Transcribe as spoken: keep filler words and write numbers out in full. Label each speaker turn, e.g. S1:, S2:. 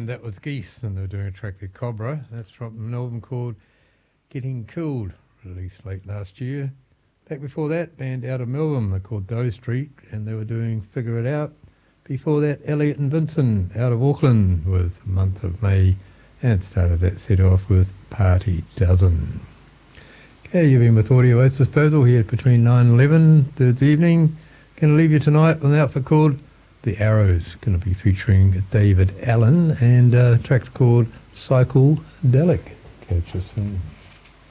S1: and that was Geese, and they were doing a track there, Cobra. That's from an album called Getting Cooled, released late last year. Back before that, band out of Melbourne, they're called Doe Street, and they were doing Figure It Out. Before that, Elliot and Vincent out of Auckland with Month of May, and started that set off with Party Dozen. Okay, you've been with Audio Oats Disposal here between nine and eleven, Thursday evening. Going to leave you tonight with an outfit called The Arrows, going to be featuring David Allen, and a track called Psychedelic. Catch you soon.